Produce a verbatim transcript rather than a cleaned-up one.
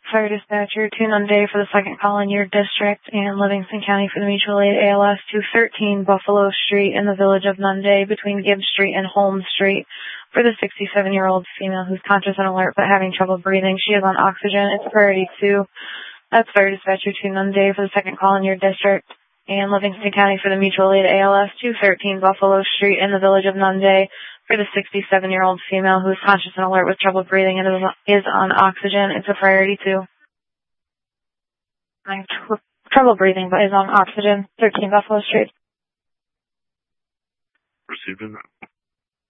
Fire dispatcher, two Monday for the second call in your district, and Livingston County for the mutual aid A L S two thirteen Buffalo Street in the village of Monday between Gibbs Street and Holmes Street for the sixty-seven-year-old female who's conscious and alert but having trouble breathing. She is on oxygen. It's priority two. That's fire dispatcher, two Monday for the second call in your district, and Livingston County for the mutual aid A L S two thirteen Buffalo Street in the village of Monday for the sixty-seven-year-old female who is conscious and alert with trouble breathing and is on oxygen. It's a priority two. I'm tr- trouble breathing but is on oxygen, thirteen Buffalo Street. Received in that.